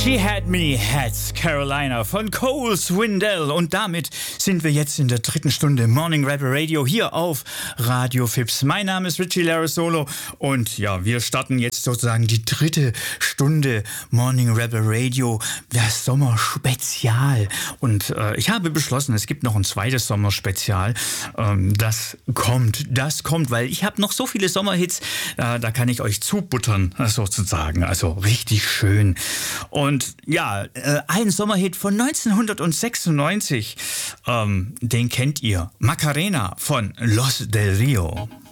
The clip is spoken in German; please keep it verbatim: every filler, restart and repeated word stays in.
She Had Me Had Carolina von Cole Swindell. Und damit sind wir jetzt in der dritten Stunde Morning Rebel Radio hier auf Radio Fips. Mein Name ist Richie Larissolo und ja, wir starten jetzt sozusagen die dritte Stunde Morning Rebel Radio, das Sommerspezial. Und äh, ich habe beschlossen, es gibt noch ein zweites Sommerspezial. Ähm, das kommt, das kommt, weil ich habe noch so viele Sommerhits, äh, da kann ich euch zubuttern sozusagen. Also richtig schön. Und ja, äh, ein Sommerhit von neunzehnhundertsechsundneunzig, ähm, den kennt ihr. Macarena von Los del Rio.